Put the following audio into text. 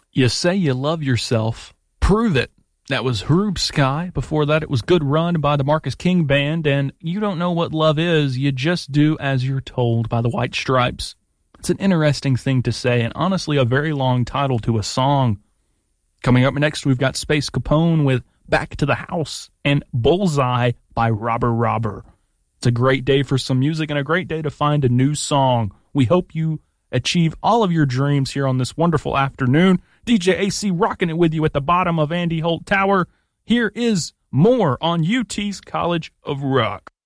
You say you love yourself. Prove it. That was Harub Sky. Before that, it was Good Run by the Marcus King Band. And you don't know what love is. You just do as you're told by the White Stripes. It's an interesting thing to say, and honestly, a very long title to a song. Coming up next, we've got Space Capone with Back to the House and Bullseye by Robber Robber. It's a great day for some music and a great day to find a new song. We hope you achieve all of your dreams here on this wonderful afternoon. DJ AC rocking it with you at the bottom of Andy Holt Tower. Here is more on UT's College of Rock.